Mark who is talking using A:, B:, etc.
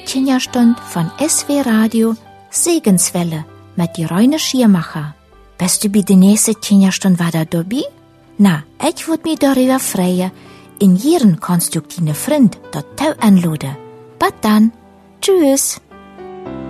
A: Kinderstund von SW Radio Segenswelle mit die Reine Schiermacher. Bist du bei der nächsten Kinderstund wieder dabei? Na, ich würd mich darüber freuen. In ihren konstruktiven Freund dort anladen. Bis dann. Tschüss.